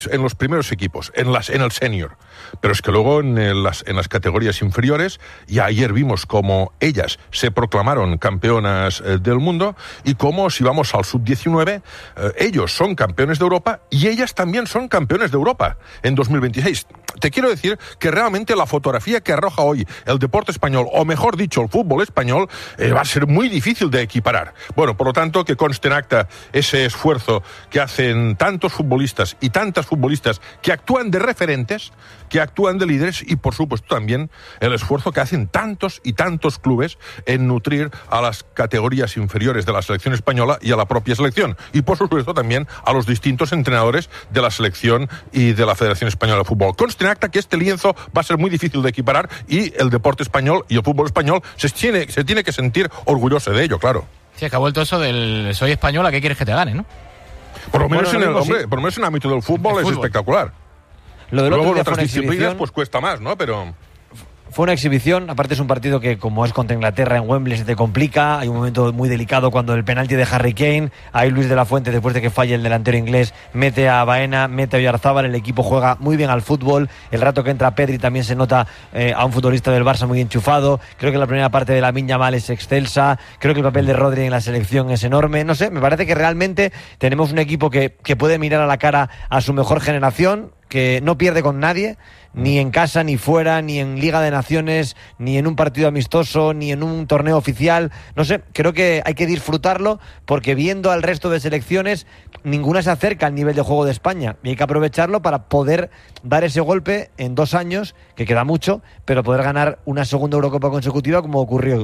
en los primeros equipos, en el senior, pero es que luego en las categorías inferiores, ya ayer vimos cómo ellas se proclamaron campeonas del mundo, y cómo, si vamos al sub-19, ellos son campeones de Europa y ellas también son campeones de Europa en 2026. Te quiero decir que realmente la fotografía que arroja hoy el deporte español, o mejor dicho, el fútbol español, va a ser muy difícil de equiparar. Bueno, por lo tanto, que conste en acta ese esfuerzo que hacen tantos futbolistas y tantas futbolistas que actúan de referentes, que actúan de líderes, y por supuesto también el esfuerzo que hacen tantos y tantos clubes en nutrir a las categorías inferiores de la selección española y a la propia selección, y por supuesto también a los distintos entrenadores de la selección y de la Federación Española de Fútbol. Conste en acta que este lienzo va a ser muy difícil de equiparar, y el deporte español y el fútbol español se tiene que sentir orgulloso de ello, claro. Sí, es que ha vuelto eso del soy español, ¿a qué quieres que te gane, no? Por lo menos en el ámbito del fútbol es espectacular. Lo del Luego otro en día otras disciplinas pues cuesta más, ¿no? Pero fue una exhibición, aparte es un partido que, como es contra Inglaterra en Wembley, se te complica. Hay un momento muy delicado cuando el penalti de Harry Kane, ahí Luis de la Fuente, después de que falle el delantero inglés, mete a Baena, mete a Oyarzábal. El equipo juega muy bien al fútbol. El rato que entra Pedri también se nota a un futbolista del Barça muy enchufado. Creo que la primera parte de Lamine Yamal es excelsa. Creo que el papel de Rodri en la selección es enorme. No sé, me parece que realmente tenemos un equipo que puede mirar a la cara a su mejor generación, que no pierde con nadie, ni en casa, ni fuera, ni en Liga de Naciones, ni en un partido amistoso, ni en un torneo oficial. No sé, creo que hay que disfrutarlo, porque viendo al resto de selecciones, ninguna se acerca al nivel de juego de España, y hay que aprovecharlo para poder dar ese golpe en 2 años, que queda mucho, pero poder ganar una segunda Eurocopa consecutiva como ocurrió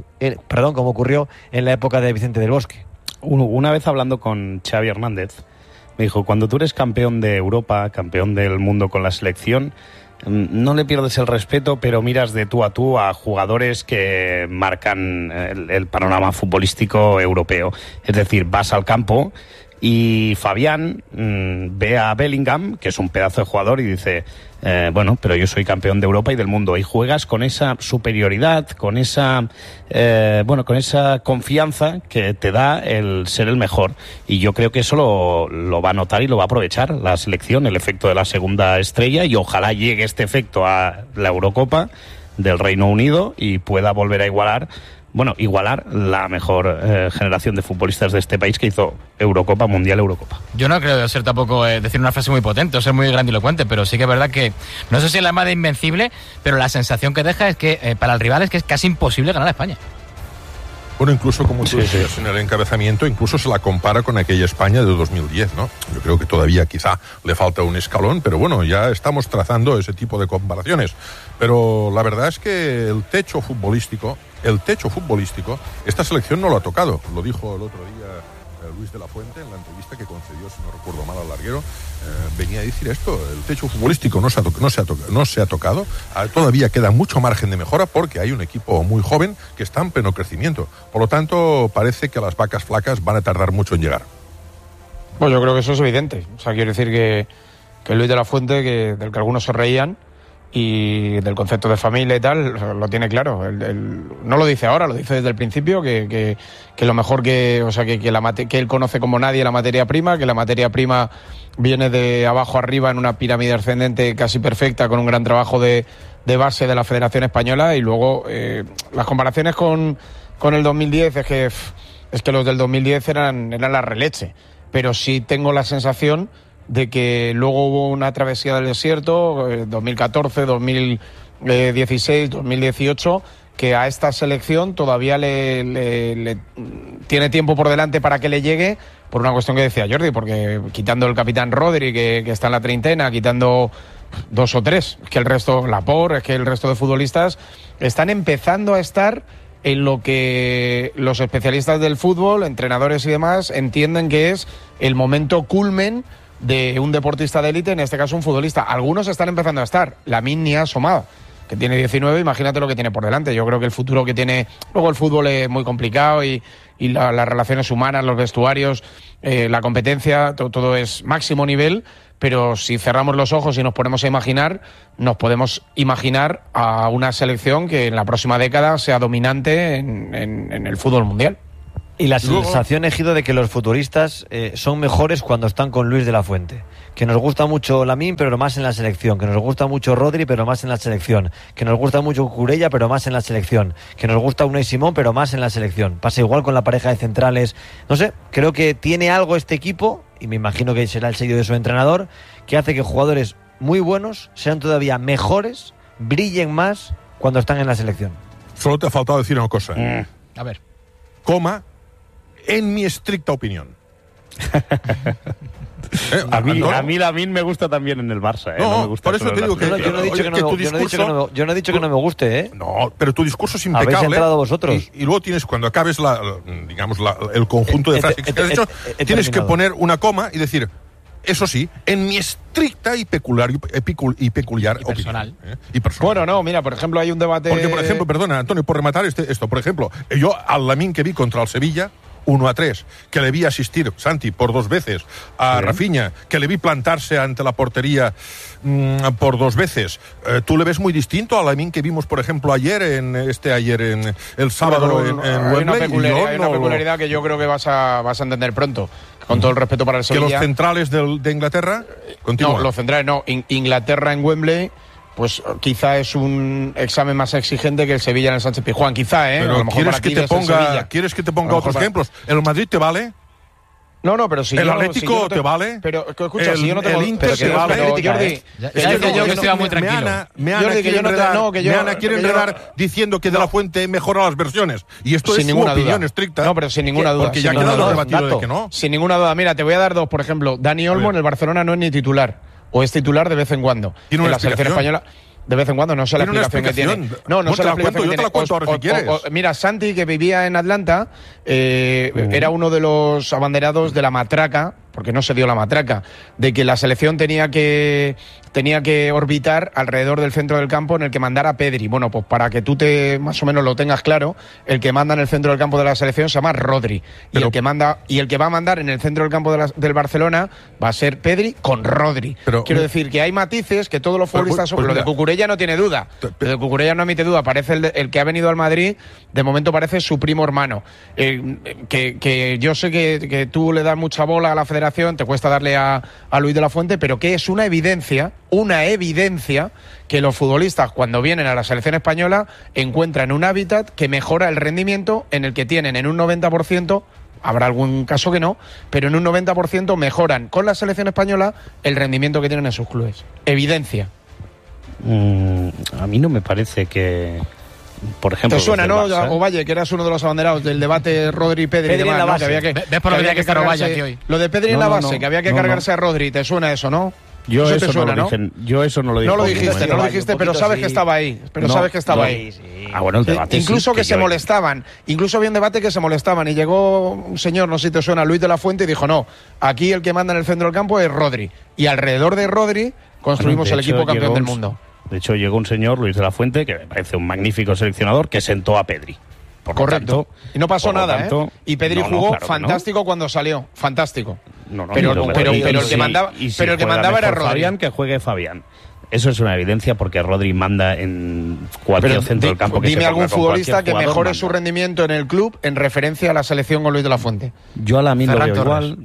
en la época de Vicente del Bosque. Una vez hablando con Xavi Hernández, me dijo, cuando tú eres campeón de Europa, campeón del mundo con la selección, no le pierdes el respeto, pero miras de tú a jugadores que marcan el panorama futbolístico europeo. Es decir, vas al campo y Fabián ve a Bellingham, que es un pedazo de jugador, y dice, bueno, pero yo soy campeón de Europa y del mundo, y juegas con esa superioridad, con esa confianza que te da el ser el mejor, y yo creo que eso lo va a notar y lo va a aprovechar la selección, el efecto de la segunda estrella, y ojalá llegue este efecto a la Eurocopa del Reino Unido y pueda volver a igualar la mejor generación de futbolistas de este país, que hizo Eurocopa, Mundial, Eurocopa. Yo no creo ser tampoco decir una frase muy potente o ser muy grandilocuente, pero sí que es verdad que, no sé si es la más de invencible, pero la sensación que deja es que para el rival es que es casi imposible ganar a España. Bueno, incluso como tú decías en el encabezamiento, incluso se la compara con aquella España de 2010, ¿no? Yo creo que todavía quizá le falta un escalón, pero bueno, ya estamos trazando ese tipo de comparaciones. Pero la verdad es que el techo futbolístico, esta selección no lo ha tocado. Lo dijo el otro día Luis de la Fuente en la entrevista que concedió, si no recuerdo mal, al larguero. Venía a decir esto, el techo futbolístico no se ha tocado. Todavía queda mucho margen de mejora, porque hay un equipo muy joven que está en pleno crecimiento. Por lo tanto, parece que las vacas flacas van a tardar mucho en llegar. Pues yo creo que eso es evidente. O sea, quiero decir que Luis de la Fuente, del que algunos se reían, y del concepto de familia y tal, lo tiene claro. No lo dice ahora, lo dice desde el principio, que lo mejor que él conoce como nadie la materia prima, que la materia prima viene de abajo arriba en una pirámide ascendente casi perfecta, con un gran trabajo de base de la Federación Española. Y luego las comparaciones con el 2010 es que los del 2010 eran la releche, pero sí tengo la sensación de que luego hubo una travesía del desierto, 2014, 2016, 2018, que a esta selección todavía le tiene tiempo por delante para que le llegue, por una cuestión que decía Jordi, porque quitando el capitán Rodri, que está en la treintena, quitando 2 o 3, es que el resto, Laporte, es que el resto de futbolistas están empezando a estar en lo que los especialistas del fútbol, entrenadores y demás, entienden que es el momento culmen de un deportista de élite, en este caso un futbolista. Algunos están empezando a estar. Lamine ni ha asomado, que tiene 19, imagínate lo que tiene por delante. Yo creo que el futuro que tiene... Luego el fútbol es muy complicado y las relaciones humanas, los vestuarios, la competencia, todo es máximo nivel, pero si cerramos los ojos y nos ponemos a imaginar, nos podemos imaginar a una selección que en la próxima década sea dominante en el fútbol mundial. Y la sensación, Ejido, de que los futuristas son mejores cuando están con Luis de la Fuente. Que nos gusta mucho Lamine, pero más en la selección. Que nos gusta mucho Rodri, pero más en la selección. Que nos gusta mucho Cucurella, pero más en la selección. Que nos gusta Unai Simón, pero más en la selección. Pasa igual con la pareja de centrales. No sé, creo que tiene algo este equipo, y me imagino que será el sello de su entrenador, que hace que jugadores muy buenos sean todavía mejores, brillen más cuando están en la selección. Solo te ha faltado decir una cosa. A ver. Coma, en mi estricta opinión. A mí Lamine me gusta también en el Barça. No me gusta, por eso te digo que... Yo no he dicho que no me guste, ¿eh? No, pero tu discurso es impecable. Habéis entrado vosotros. Y luego tienes, cuando acabes el conjunto de frases que has dicho, tienes que poner una coma y decir... Eso sí, en mi estricta y peculiar personal. opinión. Y personal. Bueno, no, mira, por ejemplo, hay un debate... Porque, por ejemplo, perdona, Antonio, por rematar esto, por ejemplo, yo al Lamine que vi contra el Sevilla, 1-3, que le vi asistir, Santi, por 2 veces, a Rafinha, que le vi plantarse ante la portería por 2 veces. ¿Tú le ves muy distinto al Lamine que vimos, por ejemplo, ayer en el sábado en Wembley? Hay una peculiaridad que yo creo que vas a entender pronto. Con todo el respeto para el Sevilla. ¿Que los centrales de Inglaterra? Continúa. No, los centrales no. Inglaterra en Wembley, pues quizá es un examen más exigente que el Sevilla en el Sánchez Pizjuán. Quizá, ¿eh? Pero a lo mejor ¿quieres que te ponga otros ejemplos? ¿El Madrid te vale? No, pero si ¿El Atlético te vale? Pero escucha, si yo no tengo... El Inter te vale. Jordi, yo que estoy muy tranquilo. Meana quiere enredar diciendo que De la Fuente mejora las versiones. Y esto es su opinión estricta. No, pero sin ninguna duda. Porque ya ha quedado debatido de que no. Sin ninguna duda. Mira, te voy a dar 2, por ejemplo. Dani Olmo en el Barcelona no es ni titular. O es titular de vez en cuando. ¿Tiene una en la selección española... De vez en cuando, no sé la explicación que tiene. No sé la explicación que tiene. Yo te la cuento ahora si quieres. Mira, Santi, que vivía en Atlanta, era uno de los abanderados de la matraca, porque no se dio la matraca, de que la selección tenía que orbitar alrededor del centro del campo en el que mandara Pedri. Bueno, pues para que tú más o menos lo tengas claro, el que manda en el centro del campo de la selección se llama Rodri. Y el que va a mandar en el centro del campo del Barcelona va a ser Pedri con Rodri. Quiero decir que hay matices que todos los futbolistas son. Lo de Cucurella no tiene duda. Lo de Cucurella no admite duda. Parece el que ha venido al Madrid, de momento parece su primo hermano. Que yo sé que tú le das mucha bola a la federación, te cuesta darle a Luis de la Fuente, pero que es una evidencia que los futbolistas cuando vienen a la selección española encuentran un hábitat que mejora el rendimiento en el que tienen en un 90%, habrá algún caso que no, pero en un 90% mejoran con la selección española el rendimiento que tienen en sus clubes. Evidencia. A mí no me parece que... Por ejemplo, te suena, ¿no? Ovalle, que eras uno de los abanderados del debate Rodri y Pedri y demás, en la base. ¿no? Que había que, ¿Ves por lo que cargarse aquí hoy? Lo de Pedri en la base, que había que cargarse a Rodri, ¿te suena eso, no? Yo eso no lo dije. Yo eso no lo dije. No lo dijiste, pero sabes que estaba ahí. Bueno, el debate incluso que se molestaban. Incluso había un debate que se molestaban y llegó un señor, no sé si te suena, Luis de la Fuente, y dijo, no, aquí el que manda en el centro del campo es Rodri. Y alrededor de Rodri construimos el equipo campeón del mundo. De hecho, llegó un señor, Luis de la Fuente, que me parece un magnífico seleccionador, que sentó a Pedri. Correcto. Y no pasó nada, ¿eh? Y Pedri jugó fantástico cuando salió. Fantástico. Pero el que mandaba era Rodri. Fabián, que juegue Fabián. Eso es una evidencia porque Rodri manda en cualquier centro del campo que dime algún futbolista que mejore su rendimiento en el club en referencia a la selección con Luis de la Fuente. Yo a Lamine lo veo igual.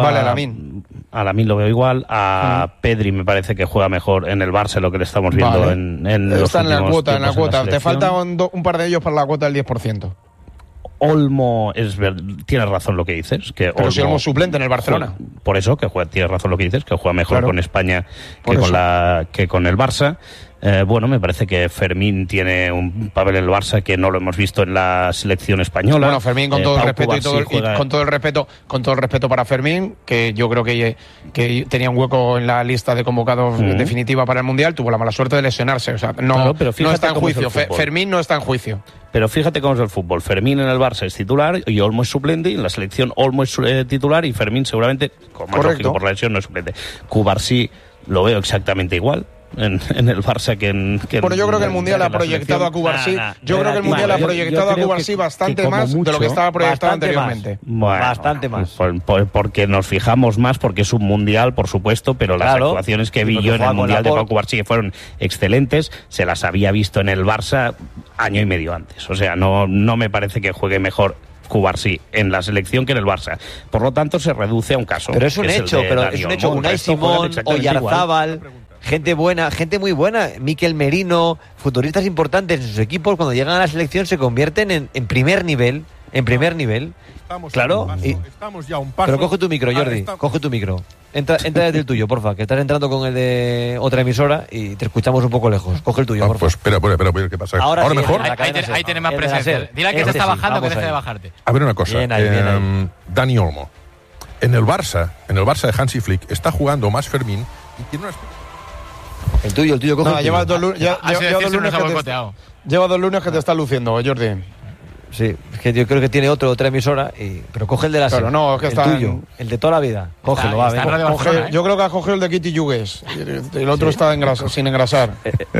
A Lamine lo veo igual. A Pedri me parece que juega mejor en el Barça, lo que le estamos viendo en los está en la últimos cuota. Te falta un par de ellos para la cuota del 10%. Olmo tienes razón lo que dices, que pero si Olmo es suplente en el Barcelona. Por eso tienes razón lo que dices, que juega mejor con España que con el Barça. Bueno, me parece que Fermín tiene un papel en el Barça que no lo hemos visto en la selección española. Bueno, Fermín, con todo el respeto con todo el respeto para Fermín, que yo creo que tenía un hueco en la lista de convocados definitiva para el Mundial, tuvo la mala suerte de lesionarse, o sea, no está en juicio. Fermín no está en juicio. Pero fíjate cómo es el fútbol. Fermín en el Barça es titular y Olmo es suplente, y en la selección Olmo es titular y Fermín seguramente, como es lógico por la lesión, no es suplente. Cubarsí lo veo exactamente igual en el Barça que en bueno, yo creo que el Mundial ha proyectado a Cubarsí. Yo creo que el Mundial ha proyectado a Cubarsí bastante más de lo que estaba proyectado anteriormente. Bueno, bastante más. Porque nos fijamos más, porque es un Mundial, por supuesto, pero las actuaciones que vi yo en el Mundial de Pau Cubarsí, que fueron excelentes, se las había visto en el Barça año y medio antes. O sea, no me parece que juegue mejor Cubarsí en la selección que en el Barça. Por lo tanto, se reduce a un caso. Pero es un hecho, Unai Simón, Oyarzábal, gente buena, gente muy buena, Mikel Merino, futbolistas importantes en sus equipos, cuando llegan a la selección se convierten en primer nivel. En primer nivel. Claro. Estamos ya un paso. Pero coge tu micro, Jordi. Coge tu micro. Entra desde el tuyo, porfa, que estás entrando con el de otra emisora y te escuchamos un poco lejos. Coge el tuyo, porfa. Pues espera, ¿qué pasa? Ahora sí, mejor. Ahí tienes más presencia. Dile que te está bajando que deje de bajarte. A ver una cosa. Bien ahí. Dani Olmo. En el Barça de Hansi Flick está jugando más Fermín y tiene unas... El tuyo, coge el tuyo. Lleva 2 lunes que te está luciendo, Jordi. Sí, es que yo creo que tiene otra emisora, pero coge el de la Claro, no, es que el está tuyo, el de toda la vida. Cógelo, va, venga. Yo creo que ha cogido el de Kitty Yugues. El otro está sin engrasar.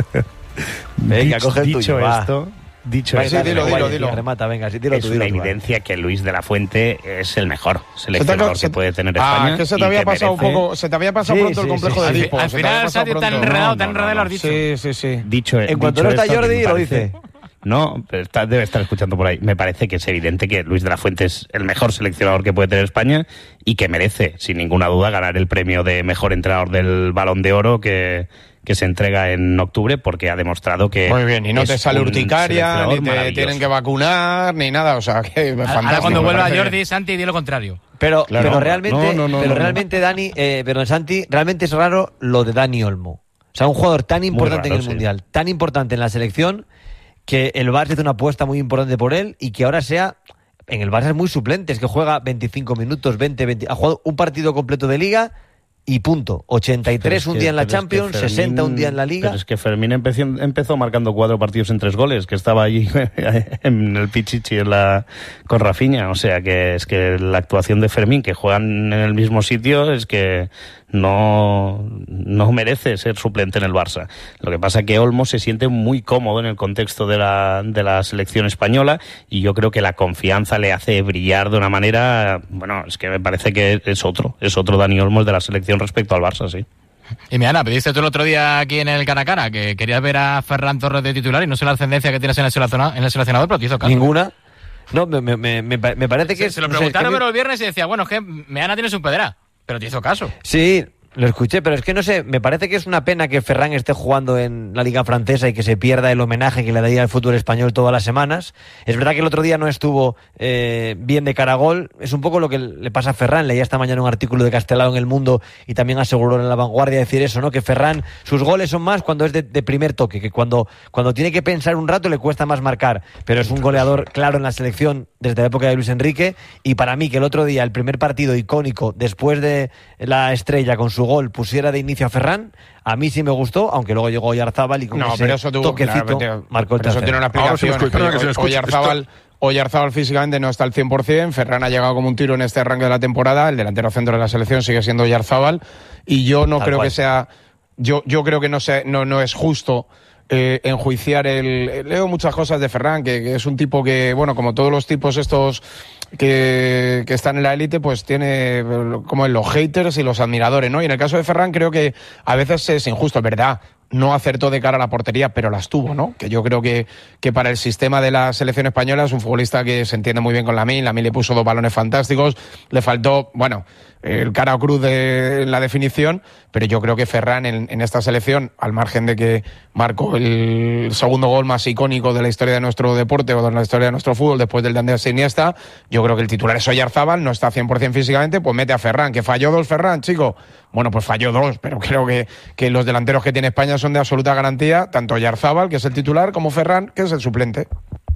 Venga, coge el tuyo, Dicho esto, dilo. Remata, venga, dilo es tú, una dilo tú, evidencia que Luis de la Fuente es el mejor seleccionador que puede tener España. Es que se te había pasado un poco, se te había pasado pronto el complejo de Edipo. Al final, Sergio, tan enredado lo has dicho. Sí. Dicho, en cuanto no está Jordi, lo dice. No, debe estar escuchando por ahí. Me parece que es evidente que Luis de la Fuente es el mejor seleccionador que puede tener España y que merece, sin ninguna duda, ganar el premio de mejor entrenador del Balón de Oro que se entrega en octubre, porque ha demostrado que... Muy bien, y no te sale urticaria, ni te tienen que vacunar, ni nada, o sea, que es fantástico. Ahora cuando vuelva Jordi, Santi, di lo contrario. Pero realmente, Dani, Santi, realmente es raro lo de Dani Olmo. O sea, un jugador tan importante en el Mundial, tan importante en la selección, que el Barça hizo una apuesta muy importante por él y que ahora sea... En el Barça es muy suplente, es que juega 25 minutos, 20... Ha jugado un partido completo de Liga y punto. 83 un día en la Champions, Fermín, 60 un día en la Liga. Pero es que Fermín empezó marcando 4 partidos en 3 goles, que estaba allí en el Pichichi con Rafinha. O sea, que es que la actuación de Fermín, que juegan en el mismo sitio, es que no merece ser suplente en el Barça. Lo que pasa es que Olmo se siente muy cómodo en el contexto de la selección española y yo creo que la confianza le hace brillar de una manera, bueno, es que me parece que es otro Dani Olmo de la selección respecto al Barça, sí. Y Ana, pediste tú el otro día aquí en el Cara a Cara que querías ver a Ferran Torres de titular y no sé la ascendencia que tienes en el seleccionador, pero te hizo caso. Ninguna. No, me parece que... Se lo preguntaron pero el viernes y decía, bueno, es que Meana tiene su pedera. Pero te hizo caso. Sí, lo escuché, pero es que no sé, me parece que es una pena que Ferran esté jugando en la Liga Francesa y que se pierda el homenaje que le daría al fútbol español todas las semanas. Es verdad que el otro día no estuvo bien de cara a gol, es un poco lo que le pasa a Ferran. Leía esta mañana un artículo de Castelao en El Mundo y también aseguró en La Vanguardia decir eso, ¿no? Que Ferran, sus goles son más cuando es de primer toque, que cuando tiene que pensar un rato le cuesta más marcar, pero es un goleador claro en la selección desde la época de Luis Enrique, y para mí que el otro día, el primer partido icónico después de la estrella con su gol, pusiera de inicio a Ferran, a mí sí me gustó, aunque luego llegó Oyarzábal y con ese toquecito marcó el tercero. Eso tiene una explicación. Oyarzábal físicamente no está al 100%, Ferran ha llegado como un tiro en este arranque de la temporada, el delantero centro de la selección sigue siendo Oyarzábal, y yo no creo que sea... Yo creo que no es justo enjuiciar leo muchas cosas de Ferran, que es un tipo que, bueno, como todos los tipos estos que están en la élite, pues tiene como los haters y los admiradores, ¿no? Y en el caso de Ferran creo que a veces es injusto, es verdad, no acertó de cara a la portería, pero las tuvo, ¿no? Que yo creo que para el sistema de la selección española es un futbolista que se entiende muy bien con Lamine le puso 2 balones fantásticos, le faltó, bueno, el cara o cruz de la definición, pero yo creo que Ferran en esta selección, al margen de que marcó el segundo gol más icónico de la historia de nuestro deporte o de la historia de nuestro fútbol después del de Andrés Iniesta, yo creo que el titular es Oyarzábal, no está 100% físicamente, pues mete a Ferran, que falló 2 Ferran, chico. Bueno, pues falló 2, pero creo que los delanteros que tiene España son de absoluta garantía, tanto Oyarzábal, que es el titular, como Ferran, que es el suplente.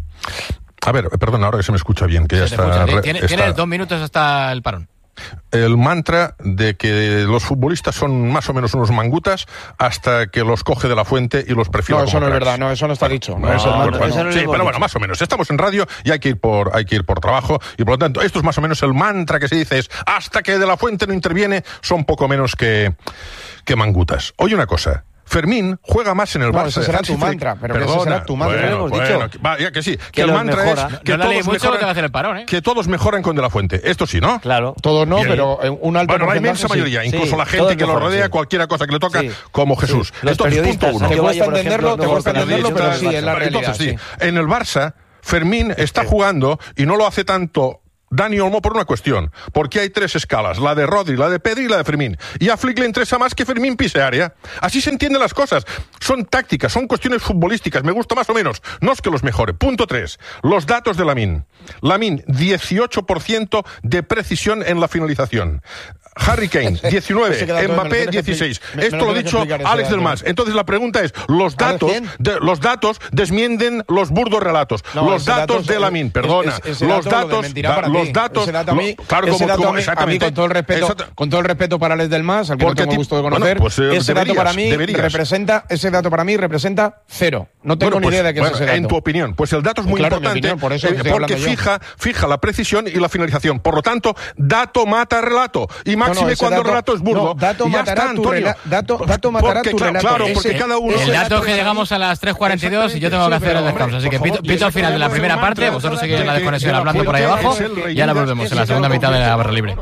A ver, perdón, ahora que se me escucha bien, que ya está... Tienes 2 minutos hasta el parón. El mantra de que los futbolistas son más o menos unos mangutas hasta que los coge de la fuente y los perfila. No, eso no es verdad, no, eso no está dicho. Sí, pero bueno, más o menos. Estamos en radio y hay que ir por trabajo, y por lo tanto, esto es más o menos el mantra que se dice, es hasta que de la fuente no interviene, son poco menos que mangutas. Oye una cosa. Fermín juega más en el Barça. Ese será tu mantra, pero ese será tu mantra. Bueno, ya que sí. Que el mantra mejora. Es que todos mejoran, que todos mejoran con De la Fuente. Esto sí, ¿no? Claro. Todos no, pero un alto porcentaje. La inmensa mayoría, incluso la gente que lo rodea, cualquiera cosa que le toca, como Jesús. Los esto es punto 1. Te cuesta entenderlo, pero sí, es la realidad. Entonces, sí, en el Barça Fermín está jugando y no lo hace tanto Dani Olmo por una cuestión, porque hay 3 escalas, la de Rodri, la de Pedri y la de Fermín, y a Flick le interesa más que Fermín pise área. Así se entienden las cosas, son tácticas, son cuestiones futbolísticas, me gusta más o menos, no es que los mejore. Punto 3, los datos de Lamine. Lamine, 18% de precisión en la finalización. Harry Kane, 19, Mbappé, 16. Esto lo ha dicho Alex Delmas. Entonces la pregunta es, los datos desmienten los burdos relatos. No, los datos de Lamine, perdona. Los datos, claro, a mí con todo el respeto para Alex Delmas, al que no tengo gusto de conocer, ese dato para mí representa 0. No tengo ni idea de qué es ese dato. En tu opinión, pues el dato es muy importante, por eso porque fija la precisión y la finalización. Por lo tanto, dato mata relato. Y máxime cuando el relato es burdo. Dato matará tu relato. Claro, porque cada uno... El dato es que llegamos a las 3:42 y yo tengo que hacer el descanso. Así que pito al final de la primera parte. Vosotros seguís en la desconexión hablando por ahí abajo. Y ahora volvemos en la segunda mitad de la barra libre.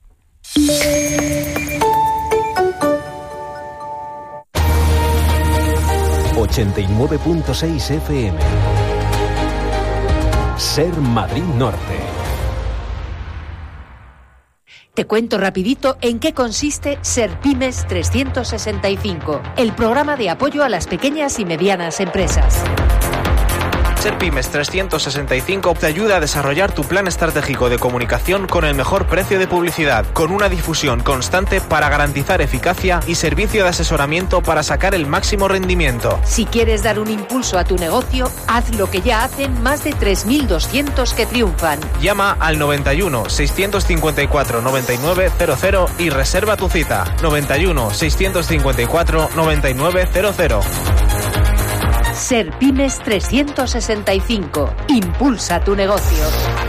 ...89.6 FM... Ser Madrid Norte. Te cuento rapidito en qué consiste Serpymes 365, el programa de apoyo a las pequeñas y medianas empresas. Serpymes 365 te ayuda a desarrollar tu plan estratégico de comunicación con el mejor precio de publicidad, con una difusión constante para garantizar eficacia y servicio de asesoramiento para sacar el máximo rendimiento. Si quieres dar un impulso a tu negocio, haz lo que ya hacen más de 3.200 que triunfan. Llama al 91 654 9900 y reserva tu cita. 91 654 9900. Serpymes 365. Impulsa tu negocio.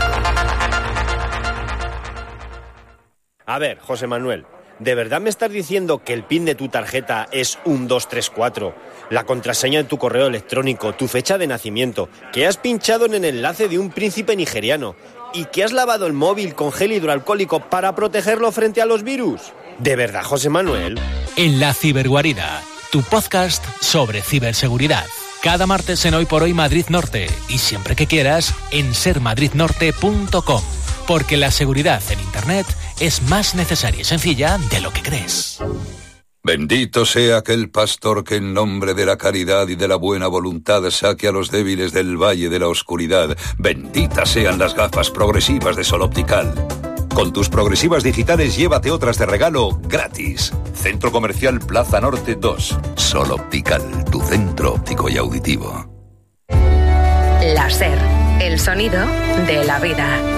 A ver, José Manuel, ¿de verdad me estás diciendo que el PIN de tu tarjeta es 1234? La contraseña de tu correo electrónico, tu fecha de nacimiento, que has pinchado en el enlace de un príncipe nigeriano y que has lavado el móvil con gel hidroalcohólico para protegerlo frente a los virus. ¿De verdad, José Manuel? En La Ciberguarida, tu podcast sobre ciberseguridad. Cada martes en Hoy por Hoy Madrid Norte y siempre que quieras en sermadridnorte.com, porque la seguridad en Internet es más necesaria y sencilla de lo que crees. Bendito sea aquel pastor que en nombre de la caridad y de la buena voluntad saque a los débiles del valle de la oscuridad. Benditas sean las gafas progresivas de Sol Optical. Con tus progresivas digitales llévate otras de regalo gratis. Centro Comercial Plaza Norte 2. Sol Optical, tu centro óptico y auditivo. Láser, el sonido de la vida.